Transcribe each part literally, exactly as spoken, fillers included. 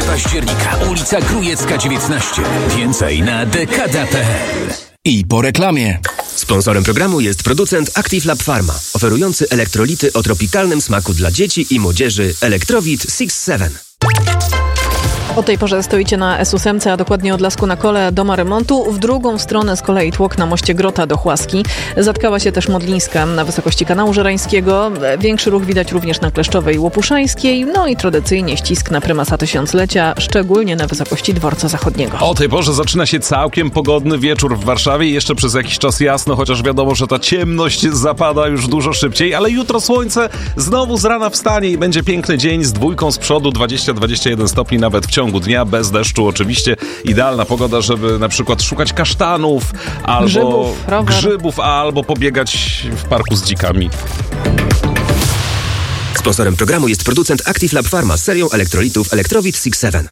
października, ulica Krujecka dziewiętnaście. Więcej na dekada kropka p l. I po reklamie. Sponsorem programu jest producent Active Lab Pharma, oferujący elektrolity o tropikalnym smaku dla dzieci i młodzieży Electrowit six seven. O tej porze stoicie na S osiem, a dokładnie od Lasku na Kole do Marymontu. W drugą stronę z kolei tłok na moście Grota do Chłaski. Zatkała się też Modlińska na wysokości kanału żerańskiego. Większy ruch widać również na Kleszczowej i Łopuszańskiej. No i tradycyjnie ścisk na prymasa tysiąclecia, szczególnie na wysokości Dworca Zachodniego. O tej porze zaczyna się całkiem pogodny wieczór w Warszawie. Jeszcze przez jakiś czas jasno, chociaż wiadomo, że ta ciemność zapada już dużo szybciej. Ale jutro słońce znowu z rana wstanie i będzie piękny dzień z dwójką z przodu, dwadzieścia do dwudziestu jeden stopni nawet w ciągu dnia, bez deszczu oczywiście. Idealna pogoda, żeby na przykład szukać kasztanów, albo grzybów, grzybów albo pobiegać w parku z dzikami. Sponsorem programu jest producent Active Lab Pharma z serią elektrolitów Electrowit six seven.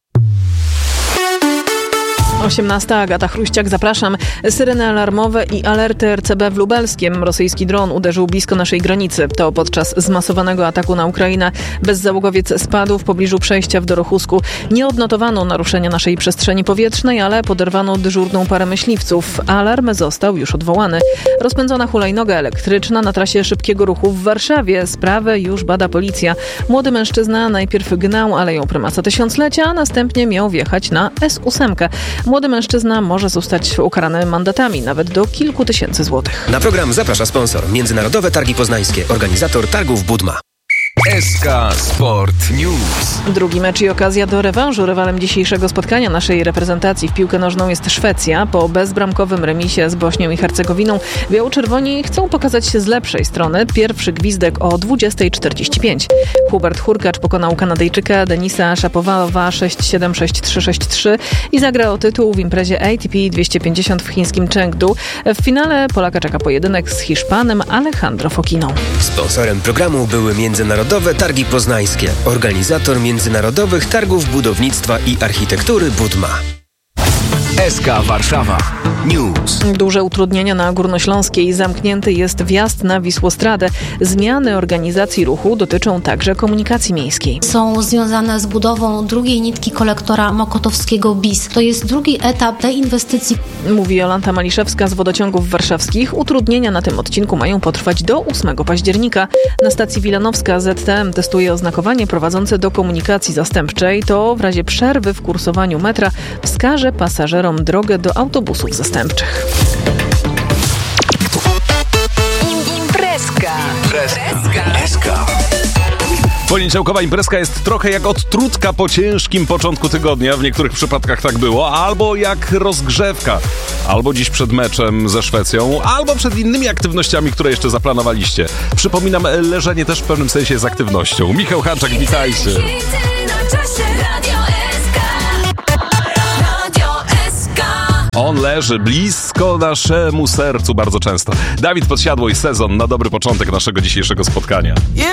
osiemnasta. Agata Chruściak, zapraszam. Syreny alarmowe i alerty R C B w Lubelskiem. Rosyjski dron uderzył blisko naszej granicy. To podczas zmasowanego ataku na Ukrainę. Bezzałogowiec spadł w pobliżu przejścia w Dorochusku. Nie odnotowano naruszenia naszej przestrzeni powietrznej, ale poderwano dyżurną parę myśliwców. Alarm został już odwołany. Rozpędzona hulajnoga elektryczna na trasie szybkiego ruchu w Warszawie. Sprawę już bada policja. Młody mężczyzna najpierw gnał Aleją Prymasa Tysiąclecia, a następnie miał wjechać na S osiem. Młody mężczyzna może zostać ukarany mandatami nawet do kilku tysięcy złotych. Na program zaprasza sponsor Międzynarodowe Targi Poznańskie, organizator targów Budma. S K Sport News. Drugi mecz i okazja do rewanżu. Rywalem dzisiejszego spotkania naszej reprezentacji w piłkę nożną jest Szwecja. Po bezbramkowym remisie z Bośnią i Hercegowiną biało-czerwoni chcą pokazać się z lepszej strony. Pierwszy gwizdek o dwudziesta czterdzieści pięć. Hubert Hurkacz pokonał Kanadyjczyka Denisa Szapowalowa sześć siedem, sześć trzy, sześć trzy i zagra o tytuł w imprezie A T P dwieście pięćdziesiąt w chińskim Chengdu. W finale Polaka czeka pojedynek z Hiszpanem Alejandro Fokiną. Sponsorem programu były Międzynarodowe Targi Poznańskie, organizator Międzynarodowych Targów Budownictwa i Architektury Budma. S K Warszawa News. Duże utrudnienia na Górnośląskiej. Zamknięty jest wjazd na Wisłostradę. Zmiany organizacji ruchu dotyczą także komunikacji miejskiej. Są związane z budową drugiej nitki kolektora mokotowskiego B I S. To jest drugi etap tej inwestycji. Mówi Jolanta Maliszewska z Wodociągów Warszawskich. Utrudnienia na tym odcinku mają potrwać do ósmego października. Na stacji Wilanowska Z T M testuje oznakowanie prowadzące do komunikacji zastępczej. To w razie przerwy w kursowaniu metra wskaże pasażerom drogę do autobusów zastępczych. Imprezka. Imprezka. Poniedziałkowa imprezka jest trochę jak odtrutka po ciężkim początku tygodnia. W niektórych przypadkach tak było. Albo jak rozgrzewka. Albo dziś przed meczem ze Szwecją. Albo przed innymi aktywnościami, które jeszcze zaplanowaliście. Przypominam, leżenie też w pewnym sensie jest aktywnością. Michał Hanczak, witajcie. On leży blisko naszemu sercu bardzo często. Dawid Podsiadło i Sezon na dobry początek naszego dzisiejszego spotkania.